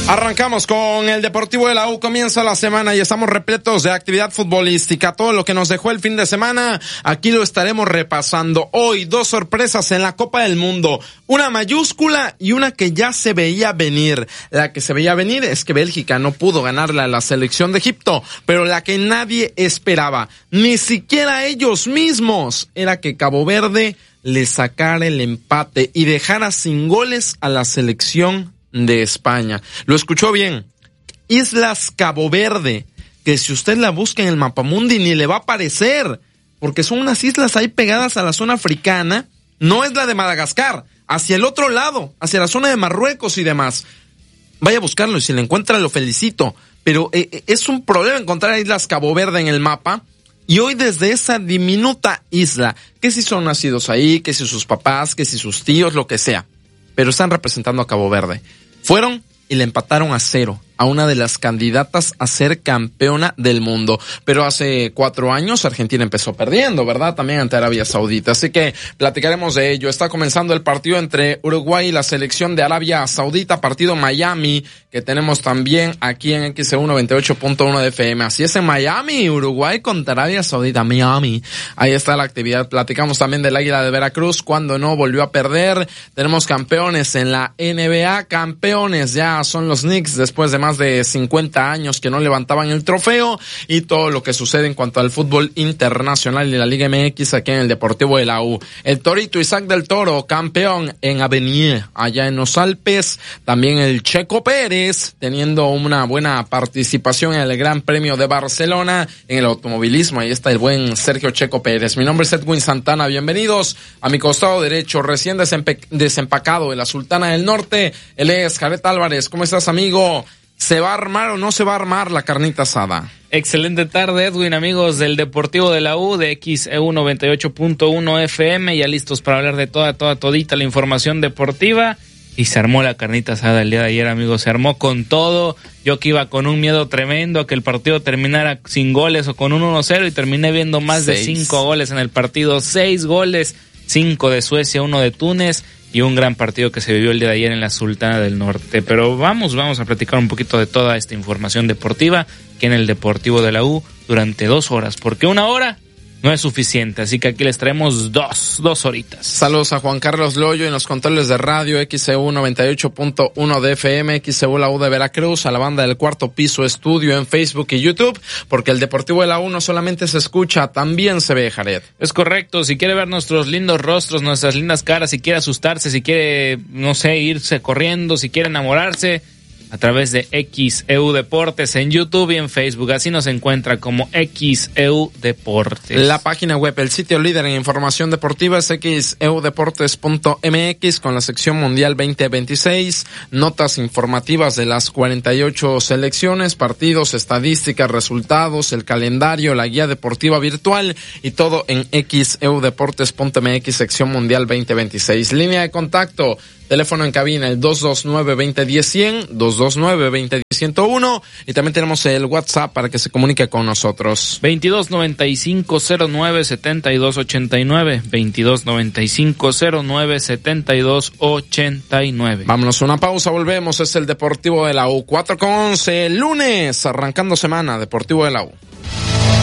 Arrancamos con el Deportivo de la U, comienza la semana y estamos repletos de actividad futbolística. Todo lo que nos dejó el fin de semana, aquí lo estaremos repasando. Hoy, 2 sorpresas en la Copa del Mundo, una mayúscula y una que ya se veía venir. La que se veía venir es que Bélgica no pudo ganarle a la selección de Egipto, pero la que nadie esperaba, ni siquiera ellos mismos, era que Cabo Verde le sacara el empate y dejara sin goles a la selección de España. Lo escuchó bien. Islas Cabo Verde, que si usted la busca en el mapamundi ni le va a aparecer, porque son unas islas ahí pegadas a la zona africana. No es la de Madagascar, hacia el otro lado, hacia la zona de Marruecos y demás. Vaya a buscarlo y si lo encuentra lo felicito, pero es un problema encontrar Islas Cabo Verde en el mapa. Y hoy desde esa diminuta isla, que si son nacidos ahí, que si sus papás, que si sus tíos, lo que sea, pero están representando a Cabo Verde. Fueron y le empataron a 0 a una de las candidatas a ser campeona del mundo. Pero hace 4 años Argentina empezó perdiendo, ¿verdad? También ante Arabia Saudita. Así que platicaremos de ello. Está comenzando el partido entre Uruguay y la selección de Arabia Saudita, partido Miami, que tenemos también aquí en XEU 98.1 de FM. Así es, en Miami, Uruguay contra Arabia Saudita, Miami. Ahí está la actividad. Platicamos también del Águila de Veracruz, cuando no volvió a perder. Tenemos campeones en la NBA, campeones ya son los Knicks después de más de 50 años que no levantaban el trofeo, y todo lo que sucede en cuanto al fútbol internacional y la Liga MX aquí en el Deportivo de la U. El Torito Isaac del Toro, campeón en Avenir, allá en los Alpes. También el Checo Pérez, teniendo una buena participación en el Gran Premio de Barcelona en el automovilismo. Ahí está el buen Sergio Checo Pérez. Mi nombre es Edwin Santana, bienvenidos. A mi costado derecho, recién desempacado de la Sultana del Norte, él es Jared Álvarez. ¿Cómo estás, amigo? ¿Se va a armar o no se va a armar la carnita asada? Excelente tarde, Edwin, amigos del Deportivo de la U, de XEU 98.1 FM, ya listos para hablar de todita la información deportiva. Y se armó la carnita asada el día de ayer, amigos, se armó con todo. Yo que iba con un miedo tremendo a que el partido terminara sin goles o con un 1-0, y terminé viendo más de 5 goles en el partido. 6 goles, 5 de Suecia, 1 de Túnez, y un gran partido que se vivió el día de ayer en la Sultana del Norte. Pero vamos a platicar un poquito de toda esta información deportiva que en el Deportivo de la U durante 2 horas, porque 1 hora no es suficiente, así que aquí les traemos dos horitas. Saludos a Juan Carlos Loyo en los controles de radio, XEU 98.1 de FM, XEU la U de Veracruz, a la banda del Cuarto Piso Estudio en Facebook y YouTube, porque el Deportivo de la U no solamente se escucha, también se ve, Jared. Es correcto, si quiere ver nuestros lindos rostros, nuestras lindas caras, si quiere asustarse, si quiere, no sé, irse corriendo, si quiere enamorarse, a través de XEU Deportes en YouTube y en Facebook. Así nos encuentra como XEU Deportes. La página web, el sitio líder en información deportiva es xeudeportes.mx, con la sección Mundial 2026, notas informativas de las 48 selecciones, partidos, estadísticas, resultados, el calendario, la guía deportiva virtual y todo en xeudeportes.mx, sección Mundial 2026. Línea de contacto, teléfono en cabina, el 229-2010-100, 229-2010-101, y también tenemos el WhatsApp para que se comunique con nosotros. 2295-09-7289, 2295-09-7289. Vámonos a una pausa, volvemos, es el Deportivo de la U, 4:11, lunes, arrancando semana, Deportivo de la U.